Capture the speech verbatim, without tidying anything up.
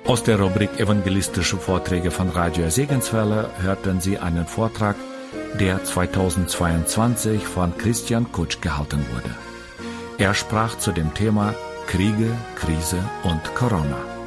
Aus der Rubrik Evangelistische Vorträge von Radio Segenswelle hörten Sie einen Vortrag, der zweitausendzweiundzwanzig von Christian Kutsch gehalten wurde. Er sprach zu dem Thema Kriege, Krise und Corona.